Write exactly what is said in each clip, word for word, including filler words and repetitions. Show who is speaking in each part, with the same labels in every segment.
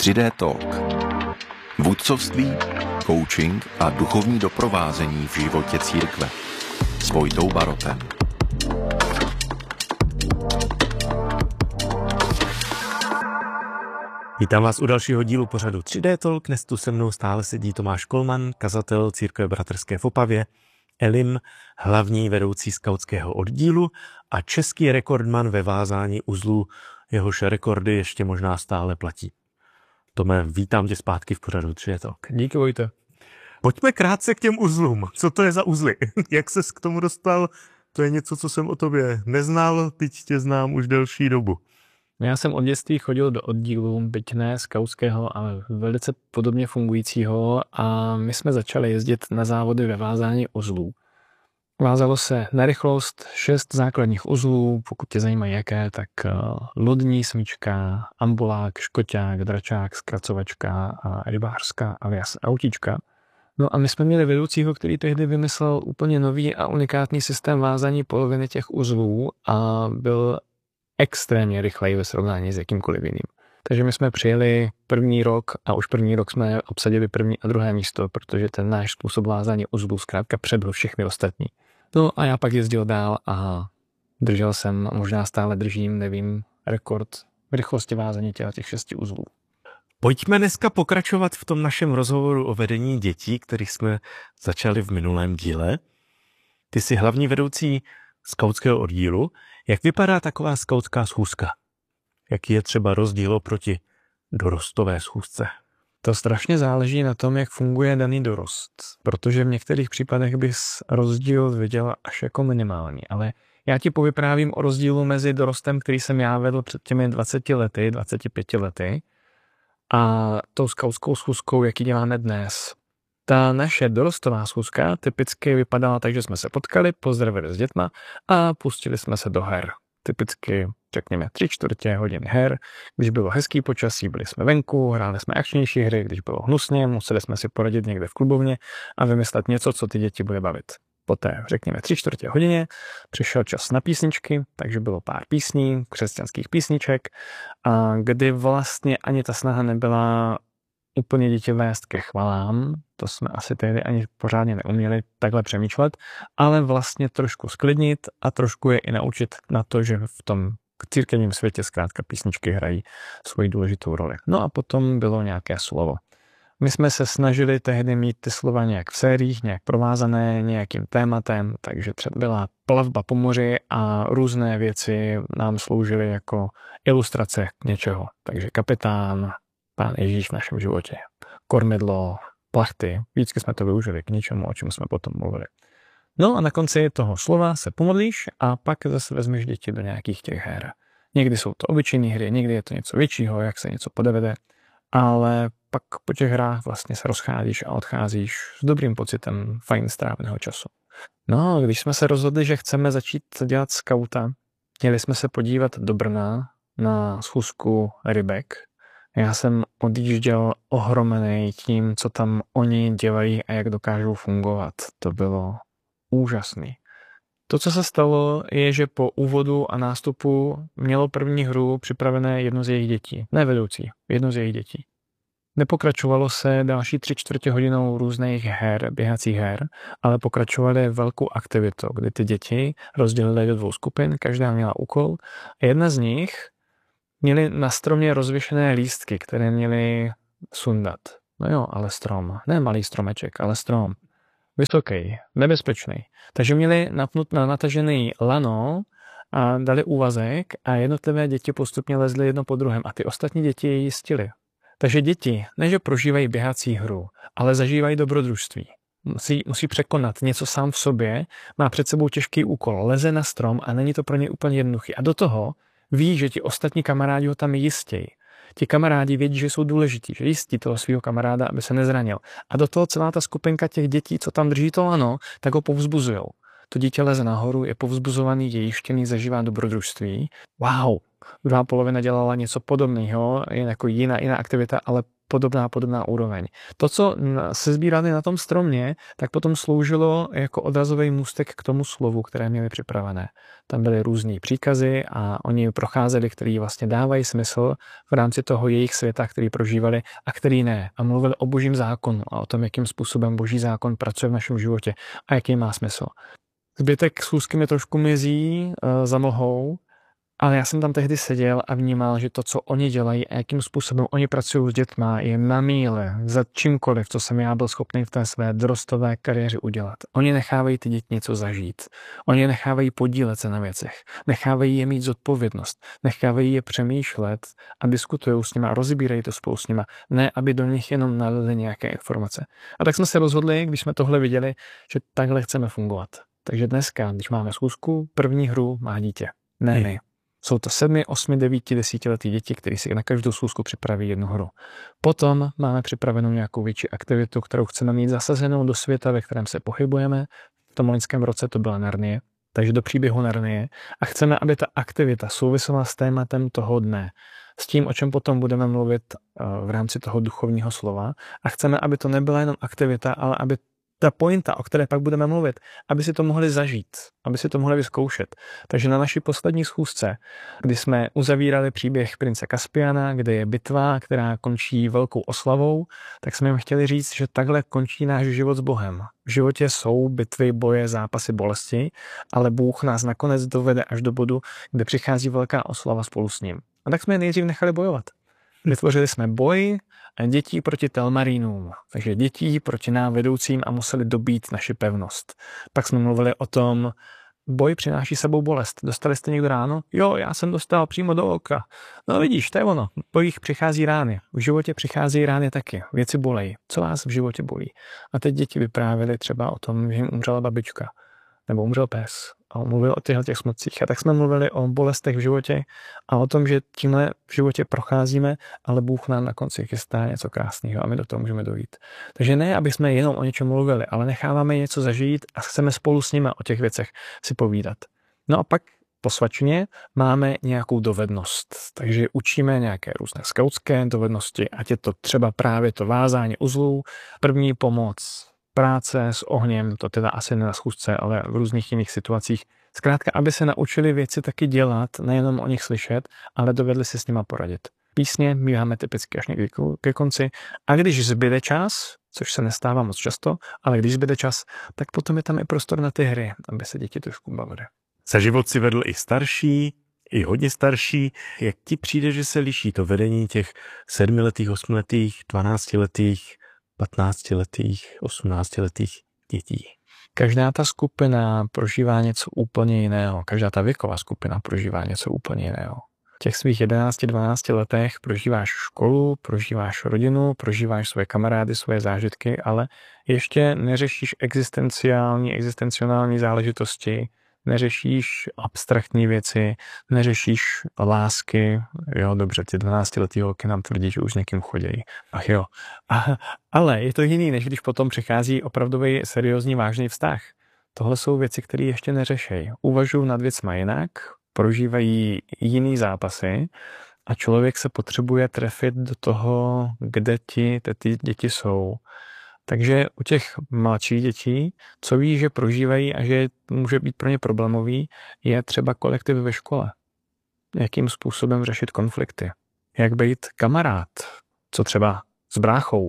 Speaker 1: tři dé Talk. Vůdcovství, coaching a duchovní doprovázení v životě církve. S Vojtou Barotem.
Speaker 2: Vítám vás u dalšího dílu pořadu tři dé Talk. Dnes tu se mnou stále sedí Tomáš Kolman, kazatel Církve bratrské v Opavě, Elim, hlavní vedoucí skautského oddílu a český rekordman ve vázání uzlů, jehož rekordy ještě možná stále platí. Tome, vítám tě zpátky v pořadu tři dé Talk.
Speaker 3: Díky, Vojte.
Speaker 2: Pojďme krátce k těm uzlům. Co to je za uzly? Jak ses k tomu dostal? To je něco, co jsem o tobě neznal, teď tě znám už delší dobu.
Speaker 3: Já jsem od dětství chodil do oddílu, byť ne skautského, ale velice podobně fungujícího, a my jsme začali jezdit na závody ve vázání uzlů. Vázalo se na rychlost šest základních uzlů, pokud tě zajímají jaké, tak lodní smyčka, ambulák, škoťák, dračák, zkracovačka a rybářská alias autíčka. No a my jsme měli vedoucího, který tehdy vymyslel úplně nový a unikátní systém vázání poloviny těch uzlů a byl extrémně rychlej ve srovnání s jakýmkoliv jiným. Takže my jsme přijeli první rok a už první rok jsme obsadili první a druhé místo, protože ten náš způsob vázání uzlů zkrátka předl všechny ostatní. No a já pak jezdil dál a držel jsem, možná stále držím, nevím, rekord v rychlosti vázání těla těch šesti uzlů.
Speaker 2: Pojďme dneska pokračovat v tom našem rozhovoru o vedení dětí, který jsme začali v minulém díle. Ty jsi hlavní vedoucí skautského oddílu. Jak vypadá taková skautská schůzka? Jaký je třeba rozdíl oproti dorostové schůzce?
Speaker 3: To strašně záleží na tom, jak funguje daný dorost, protože v některých případech bys rozdíl viděl až jako minimální, ale já ti povyprávím o rozdílu mezi dorostem, který jsem já vedl před těmi dvaceti lety, dvaceti pěti lety, a tou skautskou schůzkou, jaký děláme dnes. Ta naše dorostová schůzka typicky vypadala tak, že jsme se potkali, pozdravili s dětma a pustili jsme se do her. Typicky, řekněme, tři čtvrtě hodiny her. Když bylo hezký počasí, byli jsme venku, hráli jsme akčnější hry, když bylo hnusně, museli jsme si poradit někde v klubovně a vymyslet něco, co ty děti bude bavit. Poté, řekněme, tři čtvrtě hodině, přišel čas na písničky, takže bylo pár písní, křesťanských písniček, a kdy vlastně ani ta snaha nebyla úplně děti vést ke chvalám, to jsme asi tehdy ani pořádně neuměli takhle přemýšlet, ale vlastně trošku sklidnit a trošku je i naučit na to, že v tom církevním světě zkrátka písničky hrají svoji důležitou roli. No a potom bylo nějaké slovo. My jsme se snažili tehdy mít ty slova nějak v sériích, nějak provázané nějakým tématem, takže třeba byla plavba po moři a různé věci nám sloužily jako ilustrace něčeho. Takže kapitán, Pán Ježíš v našem životě, kormidlo, plachty, vždycky jsme to využili k něčemu, o čem jsme potom mluvili. No a na konci toho slova se pomodlíš a pak zase vezmeš děti do nějakých těch her. Někdy jsou to obyčejné hry, někdy je to něco většího, jak se něco podevede, ale pak po těch hrách vlastně se rozcházíš a odcházíš s dobrým pocitem fajn stráveného času. No a když jsme se rozhodli, že chceme začít dělat skauta, měli jsme se podívat do Brna na schůzku rybek. Já jsem odjížděl ohromený tím, co tam oni dělají a jak dokážou fungovat. To bylo úžasný. To, co se stalo, je, že po úvodu a nástupu mělo první hru připravené jedno z jejich dětí. Ne vedoucí, jedno z jejich dětí. Nepokračovalo se další tři čtvrtě hodinou různých her, běhacích her, ale pokračovaly velkou aktivitou, kdy ty děti rozdělily do dvou skupin, každá měla úkol a jedna z nich měli na stromě rozvěšené lístky, které měli sundat. No jo, ale strom. Ne malý stromeček, ale strom. Vysoký, nebezpečný. Takže měli napnut na natažený lano a dali úvazek a jednotlivé děti postupně lezly jedno po druhém a ty ostatní děti je jistily. Takže děti, ne že prožívají běhací hru, ale zažívají dobrodružství. Musí, musí překonat něco sám v sobě, má před sebou těžký úkol, leze na strom a není to pro ně úplně jednoduchý. A do toho ví, že ti ostatní kamarádi ho tam jistějí. Ti kamarádi vědí, že jsou důležití, že jistí toho svého kamaráda, aby se nezranil. A do toho celá ta skupinka těch dětí, co tam drží to lano, tak ho povzbuzujou. To dítě leze nahoru, je povzbuzovaný, je jištěný, zažívá dobrodružství. Wow, Druhá polovina dělala něco podobného, jen jako jiná, jiná aktivita, ale podobná, podobná úroveň. To, co se sbírali na tom stromě, tak potom sloužilo jako odrazový můstek k tomu slovu, které měli připravené. Tam byly různý příkazy a oni procházeli, který vlastně dávají smysl v rámci toho jejich světa, který prožívali a který ne. A mluvili o božím zákonu a o tom, jakým způsobem boží zákon pracuje v našem životě a jaký má smysl. Zbytek schůzky mi trošku mizí uh, za mlhou, ale já jsem tam tehdy seděl a vnímal, že to, co oni dělají a jakým způsobem oni pracují s dětma, je na míle za čímkoliv, co jsem já byl schopný v té své dorostové kariéře udělat. Oni nechávají ty děti něco zažít. Oni nechávají podílet se na věcech. Nechávají je mít zodpovědnost. Nechávají je přemýšlet a diskutují s nima a rozbírají to spolu s nima. Ne, aby do nich jenom nalili nějaké informace. A tak jsme se rozhodli, když jsme tohle viděli, že takhle chceme fungovat. Takže dneska, když máme schůzku, první hru má dítě. Ne my. Jsou to sedmi, osmi, devíti, desítiletí děti, kteří si na každou schůzku připraví jednu hru. Potom máme připravenou nějakou větší aktivitu, kterou chceme mít zasazenou do světa, ve kterém se pohybujeme. V tom loňském roce to byla Narnie, takže do příběhu Narnie. A chceme, aby ta aktivita souvisela s tématem toho dne. S tím, o čem potom budeme mluvit v rámci toho duchovního slova. A chceme, aby to nebyla jenom aktivita, ale aby ta pointa, o které pak budeme mluvit, aby si to mohli zažít, aby si to mohli vyzkoušet. Takže na naší poslední schůzce, kdy jsme uzavírali příběh prince Kaspiana, kde je bitva, která končí velkou oslavou, tak jsme jim chtěli říct, že takhle končí náš život s Bohem. V životě jsou bitvy, boje, zápasy, bolesti, ale Bůh nás nakonec dovede až do bodu, kde přichází velká oslava spolu s ním. A tak jsme je nejdřív nechali bojovat. Vytvořili jsme boj dětí proti telmarínům, takže dětí proti nám vedoucím a museli dobít naši pevnost. Pak jsme mluvili o tom, boj přináší sebou bolest. Dostali jste někdo ráno? Jo, já jsem dostal přímo do oka. No vidíš, to je ono. V bojích přichází rány. V životě přichází rány taky. Věci bolej. Co vás v životě bolí? A teď děti vyprávěly třeba o tom, že jim umřela babička. Nebo umřel pes. A mluvil o těchto těch smutcích. A tak jsme mluvili o bolestech v životě a o tom, že tímhle v životě procházíme, ale Bůh nám na konci chystá něco krásného a my do toho můžeme dojít. Takže ne, aby jsme jenom o něčem mluvili, ale necháváme něco zažít a chceme spolu s nimi o těch věcech si povídat. No a pak po svačině máme nějakou dovednost. Takže učíme nějaké různé skautské dovednosti, ať je to třeba právě to vázání uzlů, první pomoc, práce s ohněm, to teda asi ne na schůzce, ale v různých jiných situacích. Zkrátka, aby se naučili věci taky dělat, nejenom o nich slyšet, ale dovedli si s nima poradit. Písně míváme typicky až někdy ke konci. A když zbyde čas, což se nestává moc často, ale když zbyde čas, tak potom je tam i prostor na ty hry, aby se děti trošku bavily.
Speaker 2: Za život si vedl i starší, i hodně starší. Jak ti přijde, že se liší to vedení těch sedmiletých, osmiletých, dvanáctiletých, patnáctiletých, osmnáctiletých dětí?
Speaker 3: Každá ta skupina prožívá něco úplně jiného. Každá ta věková skupina prožívá něco úplně jiného. V těch svých jedenácti dvanácti letech prožíváš školu, prožíváš rodinu, prožíváš svoje kamarády, svoje zážitky, ale ještě neřešíš existenciální, existencionální záležitosti, neřešíš abstraktní věci, neřešíš lásky, jo, dobře, ty dvanáctiletý holky nám tvrdí, že už s někým chodějí. Ach jo. A, ale je to jiný, než když potom přichází opravdový seriózní vážný vztah. Tohle jsou věci, které ještě neřešejí. Uvažují nad věcma jinak, prožívají jiný zápasy a člověk se potřebuje trefit do toho, kde ti ty děti jsou. Takže u těch mladších dětí, co ví, že prožívají a že může být pro ně problémový, je třeba kolektiv ve škole. Jakým způsobem řešit konflikty. Jak být kamarád. Co třeba s bráchou.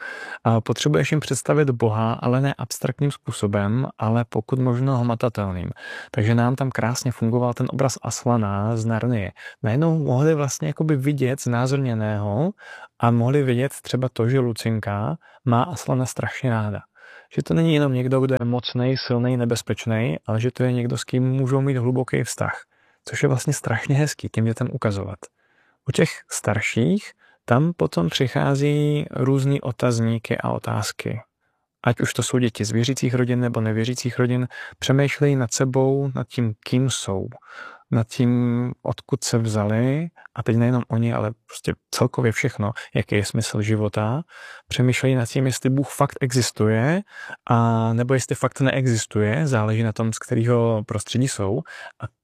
Speaker 3: A potřebuješ jim představit Boha, ale ne abstraktním způsobem, ale pokud možno hmatatelným. Takže nám tam krásně fungoval ten obraz Aslana z Narnie. Najednou mohli vlastně jakoby vidět znázorněného a mohli vidět třeba to, že Lucinka má Aslana strašně ráda. Že to není jenom někdo, kdo je mocnej, silnej, nebezpečný, ale že to je někdo, s kým můžou mít hluboký vztah. Což je vlastně strašně hezký těm dětem ukazovat. U těch starších tam potom přichází různý otazníky a otázky. Ať už to jsou děti z věřících rodin nebo nevěřících rodin, přemýšlejí nad sebou, nad tím, kým jsou, nad tím, odkud se vzali, a teď nejenom oni, ale prostě celkově všechno, jaký je smysl života. Přemýšlejí nad tím, jestli Bůh fakt existuje, a nebo jestli fakt neexistuje, záleží na tom, z kterého prostředí jsou. A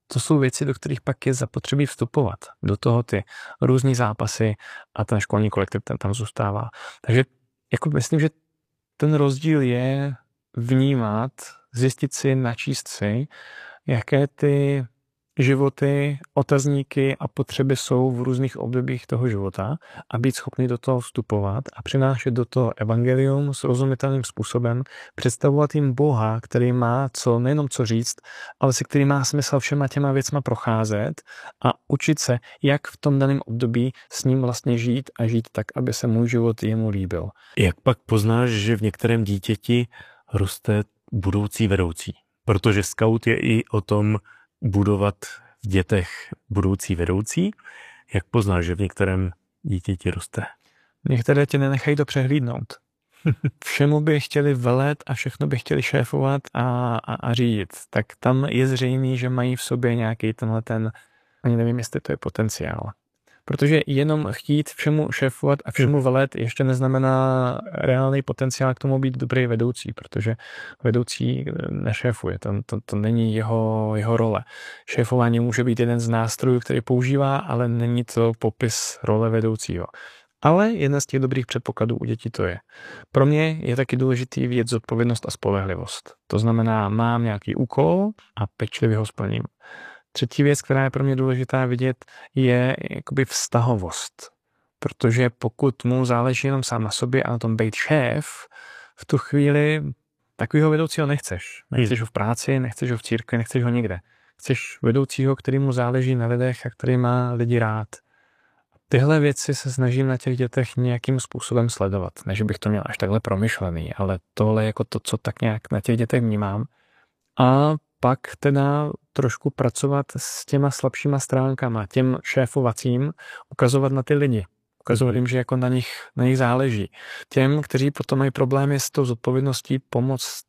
Speaker 3: To jsou věci, do kterých pak je zapotřebí vstupovat. Do toho ty různý zápasy a ten školní kolektiv ten tam zůstává. Takže jako myslím, že ten rozdíl je vnímat, zjistit si, načíst si, jaké ty životy, otazníky a potřeby jsou v různých obdobích toho života a být schopný do toho vstupovat a přinášet do toho evangelium srozumitelným způsobem, představovat jim Boha, který má co, nejenom co říct, ale se který má smysl všema těma věcma procházet a učit se, jak v tom daném období s ním vlastně žít a žít tak, aby se můj život jemu líbil.
Speaker 2: Jak pak poznáš, že v některém dítěti roste budoucí vedoucí? Protože scout je i o tom budovat v dětech budoucí vedoucí. Jak poznáš, že v některém dítěti roste?
Speaker 3: Některé tě nenechají to přehlídnout. Všemu by chtěli velet a všechno by chtěli šéfovat a, a, a řídit. Tak tam je zřejmý, že mají v sobě nějaký tenhle ten, ani nevím, jestli to je potenciál. Protože jenom chtít všemu šéfovat a všemu velet ještě neznamená reálný potenciál k tomu být dobrý vedoucí, protože vedoucí nešéfuje, to, to, to není jeho, jeho role. Šéfování může být jeden z nástrojů, který používá, ale není to popis role vedoucího. Ale jeden z těch dobrých předpokladů u dětí to je. Pro mě je taky důležitý vidět zodpovědnost a spolehlivost. To znamená, mám nějaký úkol a pečlivě ho splním. Třetí věc, která je pro mě důležitá vidět, je jakoby vztahovost. Protože pokud mu záleží jenom sám na sobě a na tom být šéf, v tu chvíli takového vedoucího nechceš. Nechceš ho v práci, nechceš ho v církvi, nechceš ho nikde. Chceš vedoucího, který mu záleží na lidech a který má lidi rád. Tyhle věci se snažím na těch dětech nějakým způsobem sledovat. Ne, že bych to měl až takhle promyšlený, ale tohle je jako to, co tak nějak na těch dětech vnímám. A pak teda trošku pracovat s těma slabšíma stránkama, těm šéfovacím, ukazovat na ty lidi. Ukazovat jim, že jako na nich, na nich záleží. Těm, kteří potom mají problémy s tou zodpovědností, pomoct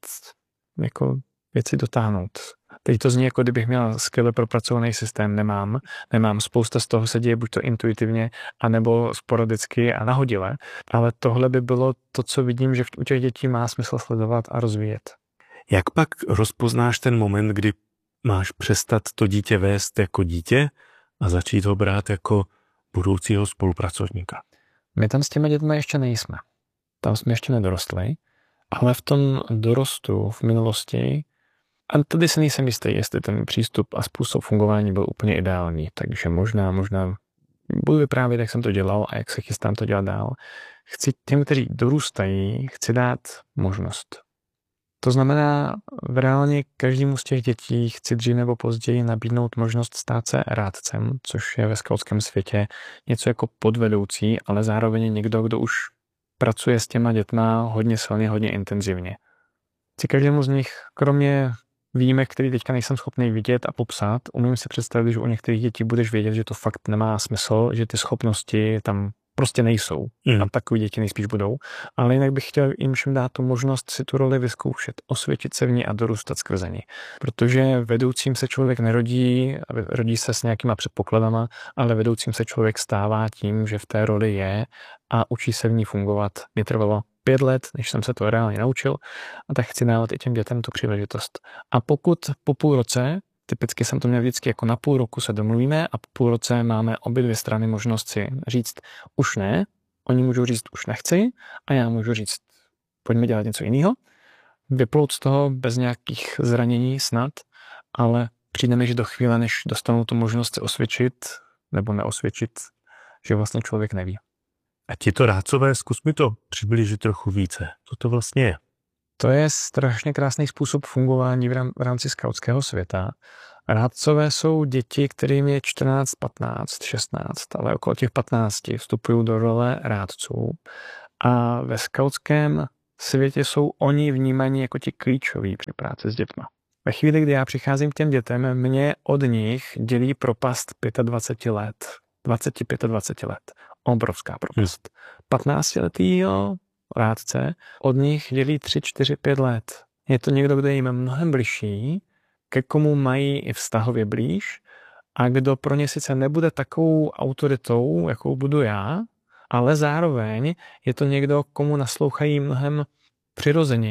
Speaker 3: jako věci dotáhnout. Teď to zní, jako kdybych měl skvěle propracovaný systém. Nemám. Nemám. Spousta z toho se děje buď to intuitivně, anebo sporadicky a nahodile. Ale tohle by bylo to, co vidím, že u těch dětí má smysl sledovat a rozvíjet.
Speaker 2: Jak pak rozpoznáš ten moment, kdy máš přestat to dítě vést jako dítě a začít ho brát jako budoucího spolupracovníka?
Speaker 3: My tam s těmi dětmi ještě nejsme. Tam jsme ještě nedorostli, ale v tom dorostu v minulosti, a tady se nejsem jistý, jestli ten přístup a způsob fungování byl úplně ideální, takže možná, možná budu vyprávět, jak jsem to dělal a jak se chystám to dělat dál. Chci těm, kteří dorůstají, chci dát možnost. To znamená, v reálně každému z těch dětí chci dřív nebo později nabídnout možnost stát se rádcem, což je ve skautském světě něco jako podvedoucí, ale zároveň někdo, kdo už pracuje s těma dětma hodně silně, hodně intenzivně. Chci každému z nich, kromě výjimek, který teďka nejsem schopný vidět a popsat, umím si představit, že u některých dětí budeš vědět, že to fakt nemá smysl, že ty schopnosti tam prostě nejsou. Mm. A takový děti nejspíš budou. Ale jinak bych chtěl jim všem dát tu možnost si tu roli vyzkoušet, osvědčit se v ní a dorůstat skrze ní. Protože vedoucím se člověk nerodí, rodí se s nějakýma předpokladama, ale vedoucím se člověk stává tím, že v té roli je a učí se v ní fungovat. Mě trvalo pět let, než jsem se to reálně naučil, a tak chci dávat i těm dětem tu příležitost. A pokud po půl roce, typicky jsem to měl vždycky jako na půl roku se domluvíme a po půl roce máme obě dvě strany možnost si říct už ne, oni můžou říct už nechci a já můžu říct pojďme dělat něco jiného. Vyplout z toho bez nějakých zranění snad, ale přijde mi, že do chvíle, než dostanou tu možnost se osvědčit nebo neosvědčit, že vlastně člověk neví.
Speaker 2: A ti to rádcové, zkus mi to přiblížit trochu více. Co to vlastně je?
Speaker 3: To je strašně krásný způsob fungování v rámci skautského světa. Rádcové jsou děti, kterým je čtrnáct, patnáct, šestnáct, ale okolo těch patnácti vstupují do role rádců. A ve skautském světě jsou oni vnímaní jako ti klíčoví při práci s dětma. Ve chvíli, kdy já přicházím k těm dětem, mě od nich dělí propast dvacet pět let. dvacet pět dvacet let. Obrovská propast. patnáctiletýho rádce od nich dělí tři, čtyři, pět let. Je to někdo, kdo je jim mnohem bližší, ke komu mají i vztahově blíž a kdo pro ně sice nebude takovou autoritou, jakou budu já, ale zároveň je to někdo, komu naslouchají mnohem přirozeněji.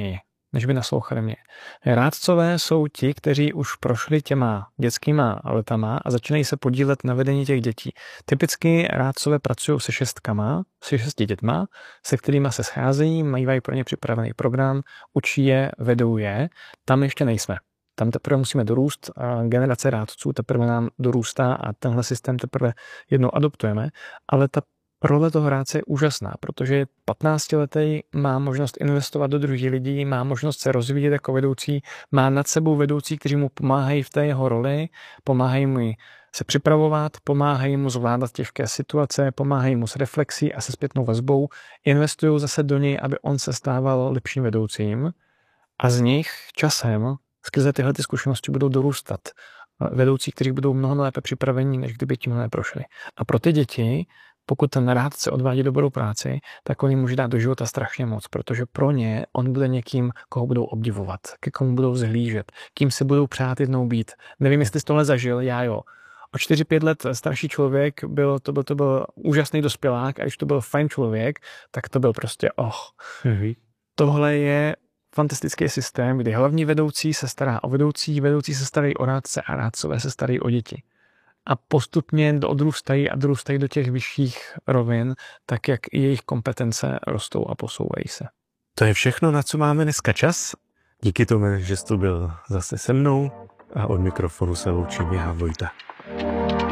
Speaker 3: než by naslouchali mě. Rádcové jsou ti, kteří už prošli těma dětskýma letama a začínají se podílet na vedení těch dětí. Typicky rádcové pracují se šestkama, se šesti dětma, se kterými se scházejí, mají pro ně připravený program, učí je, vedou je. Tam ještě nejsme. Tam teprve musíme dorůst, a generace rádců teprve nám dorůstá a tenhle systém teprve jednou adoptujeme, ale ta role toho rádce je úžasná, protože patnáctiletý má možnost investovat do druhých lidí, má možnost se rozvíjet jako vedoucí, má nad sebou vedoucí, kteří mu pomáhají v té jeho roli, pomáhají mu se připravovat, pomáhají mu zvládat těžké situace, pomáhají mu s reflexí a se zpětnou vazbou, investují zase do něj, aby on se stával lepším vedoucím a z nich časem skrze tyhle ty zkušenosti budou dorůstat vedoucí, kteří budou mnohem lépe připraveni, než kdyby tímhle neprošli. A pro ty děti, pokud ten rádce odvádí dobrou práci, tak on jim může dát do života strašně moc, protože pro ně on bude někým, koho budou obdivovat, ke komu budou zhlížet, kým se budou přát jednou být. Nevím, jestli jsi tohle zažil, já jo. O čtyři pět let starší člověk, byl, to, byl, to byl úžasný dospělák a když to byl fajn člověk, tak to byl prostě oh.
Speaker 2: Mhm.
Speaker 3: Tohle je fantastický systém, kdy hlavní vedoucí se stará o vedoucí, vedoucí se starají o rádce a rádcové se starají o děti. A postupně odrůstají a dorůstají do těch vyšších rovin, tak jak i jejich kompetence rostou a posouvají se.
Speaker 2: To je všechno, na co máme dneska čas. Díky tomu, že jsi tu byl zase se mnou a od mikrofonu se loučím já, Vojta.